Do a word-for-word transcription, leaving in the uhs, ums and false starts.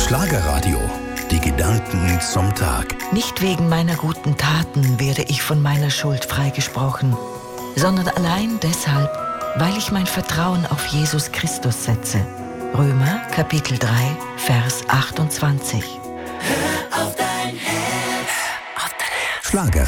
Schlagerradio. Die Gedanken zum Tag. Nicht wegen meiner guten Taten werde ich von meiner Schuld freigesprochen, sondern allein deshalb, weil ich mein Vertrauen auf Jesus Christus setze. Römer Kapitel drei, Vers achtundzwanzig. Hör auf dein Herz. Hör auf dein Herz. Schlager.